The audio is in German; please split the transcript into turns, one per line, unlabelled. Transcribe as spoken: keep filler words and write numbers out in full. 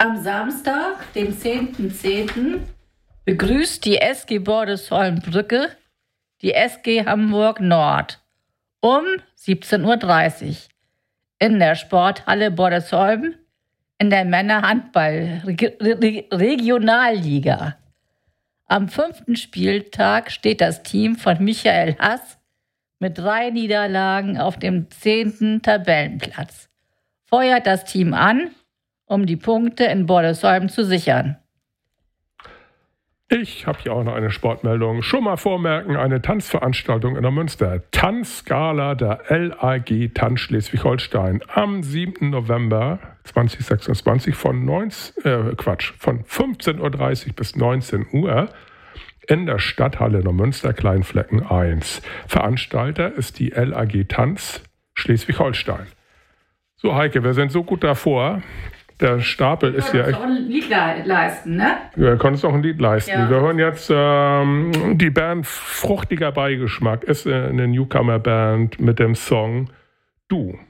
Am Samstag, dem zehnten zehnten begrüßt die S G Bordesholm-Brücke die S G Hamburg Nord um siebzehn Uhr dreißig in der Sporthalle Bordesholm in der Männer-Handball-Regionalliga. Am fünften Spieltag steht das Team von Michael Hass mit drei Niederlagen auf dem zehnten Tabellenplatz. Feuert das Team an, um die Punkte in Bordesholm zu sichern.
Ich habe hier auch noch eine Sportmeldung. Schon mal vormerken, eine Tanzveranstaltung in der Münster. Tanzgala der L A G Tanz Schleswig-Holstein am siebten November zweitausendsechsundzwanzig von, neunzehn, äh, Quatsch, von fünfzehn Uhr dreißig bis neunzehn Uhr in der Stadthalle Neumünster Kleinflecken eins. Veranstalter ist die L A G Tanz Schleswig-Holstein. So, Heike, wir sind so gut davor. Der Stapel ist ja echt...
Du konntest auch ein Lied leisten, ne?
Wir konnten auch ein Lied leisten.
Ja.
Wir hören jetzt ähm, die Band Fruchtiger Beigeschmack. Ist eine Newcomer-Band mit dem Song Du.